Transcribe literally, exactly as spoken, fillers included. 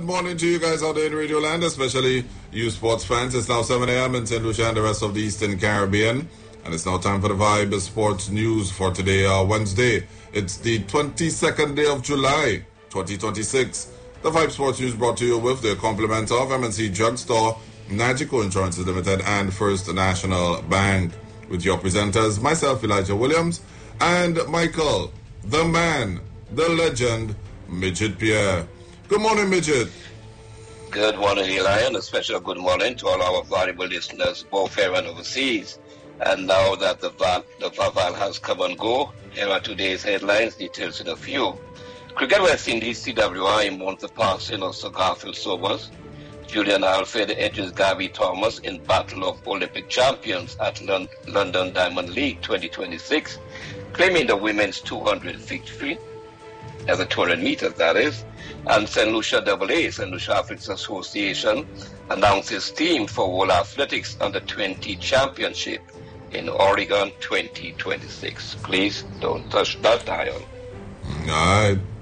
morning to you guys out there in Radio Land, especially you sports fans. It's now seven a.m. in Saint Lucia and the rest of the Eastern Caribbean. And it's now time for the Vibe Sports News for today, uh, Wednesday. It's the twenty-second day of July, twenty twenty-six. The Vibe Sports News brought to you with the compliments of M and C Drugstore, Nagico Insurances Limited, and First National Bank. With your presenters, myself, Elijah Williams, and Michael, the man, the legend, Midget Pierre. Good morning, Midget. Good morning, Eli, and a special good morning to all our valuable listeners, both here and overseas. And now that the Val, the Vaval has come and go, here are today's headlines, details in a few. Cricket West Indies C W I mourns the passing of Sir Garfield Sobers. Julian Alfred edges Gabby Thomas in Battle of Olympic Champions at Lon- London Diamond League twenty twenty-six, claiming the women's two hundred victory, as a two hundred meters that is. And Saint Lucia Double A, Saint Lucia Athletics Association, announces team for World Athletics Under twenty Championship in Oregon twenty twenty-six. Please don't touch that dial. All right.